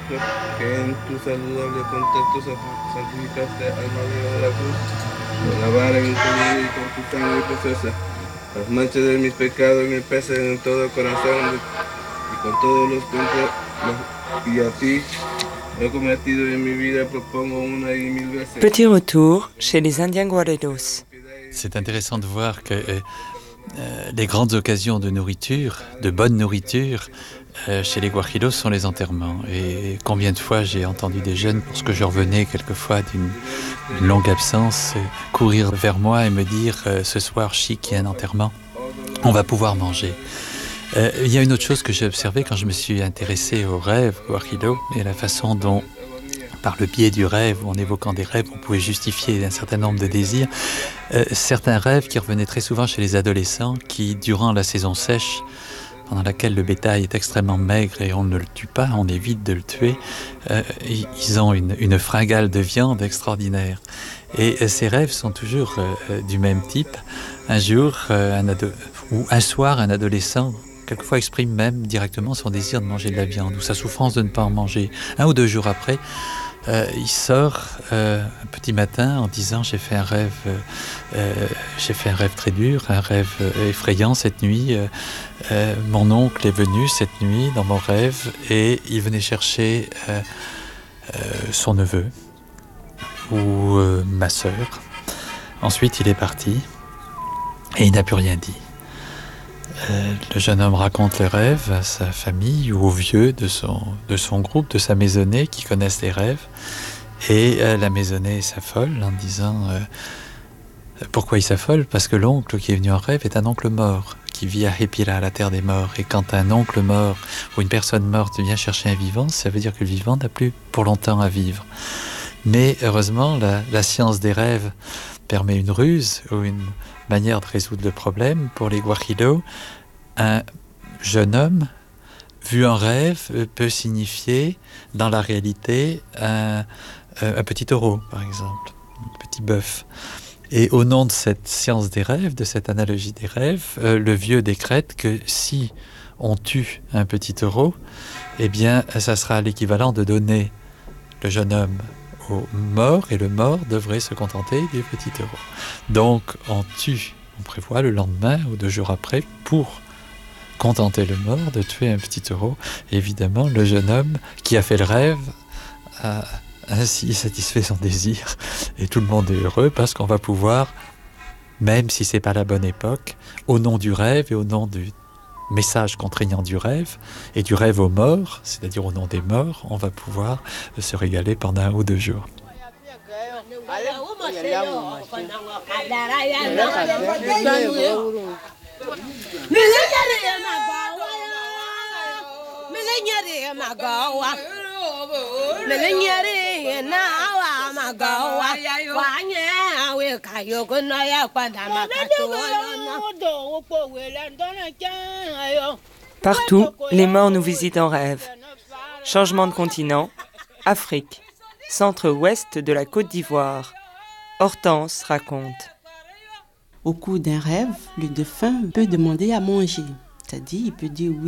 que en tu saludable contacto santificaste al María de la cruz, con la vara en tu vida y con tu sangre preciosa. Las manchas de mis pecados me pesan en todo corazón y con todos los puntos y a ti he cometido en mi vida, propongo una y mil veces. Petit retour chez les Indiens Guarreros. C'est intéressant de voir que les grandes occasions de nourriture, de bonne nourriture, chez les Guajiros sont les enterrements. Et combien de fois j'ai entendu des jeunes, lorsque je revenais quelquefois d'une longue absence, courir vers moi et me dire ce soir, chic, il y a un enterrement, on va pouvoir manger. Il y a une autre chose que j'ai observée quand je me suis intéressé aux rêves Guajiro et la façon dont, par le biais du rêve, ou en évoquant des rêves, on pouvait justifier un certain nombre de désirs. Certains rêves qui revenaient très souvent chez les adolescents qui, durant la saison sèche, pendant laquelle le bétail est extrêmement maigre et on ne le tue pas, on évite de le tuer, ils ont une fringale de viande extraordinaire. Et ces rêves sont toujours du même type. Un jour, ou un soir, un adolescent quelquefois exprime même directement son désir de manger de la viande ou sa souffrance de ne pas en manger. 1 ou 2 jours après, il sort un petit matin en disant j'ai fait un rêve très dur, un rêve effrayant cette nuit. Mon oncle est venu cette nuit dans mon rêve et il venait chercher son neveu ou ma sœur. Ensuite il est parti et il n'a plus rien dit. Le jeune homme raconte le rêve à sa famille ou aux vieux de son groupe, de sa maisonnée qui connaissent les rêves. Et la maisonnée s'affole en disant pourquoi il s'affole ? Parce que l'oncle qui est venu en rêve est un oncle mort qui vit à Hepira, la terre des morts. Et quand un oncle mort ou une personne morte vient chercher un vivant, ça veut dire que le vivant n'a plus pour longtemps à vivre. Mais heureusement, la science des rêves permet une ruse ou une manière de résoudre le problème. Pour les Guajiros, un jeune homme vu en rêve peut signifier dans la réalité un petit taureau, par exemple, un petit bœuf. Et au nom de cette science des rêves, de cette analogie des rêves, le vieux décrète que si on tue un petit taureau, eh bien, ça sera l'équivalent de donner le jeune homme au mort, et le mort devrait se contenter du petit taureau. Donc, on prévoit le lendemain ou 2 jours après, pour contenter le mort, de tuer un petit taureau. Et évidemment, le jeune homme qui a fait le rêve a ainsi satisfait son désir, et tout le monde est heureux parce qu'on va pouvoir, même si c'est pas la bonne époque, au nom du rêve et au nom du message contraignant du rêve et du rêve aux morts, c'est-à-dire au nom des morts, on va pouvoir se régaler pendant 1 ou 2 jours. Partout, les morts nous visitent en rêve. Changement de continent, Afrique, centre-ouest de la Côte d'Ivoire. Hortense raconte. Au cours d'un rêve, le défunt peut demander à manger. C'est-à-dire, il peut dire oui.